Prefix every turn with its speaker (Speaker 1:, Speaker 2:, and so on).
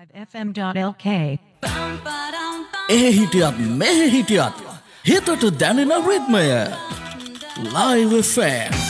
Speaker 1: FM.lk
Speaker 2: හිටියත් මෙහෙ හිටියත් හිතට දැනෙන රිද්මය Live FM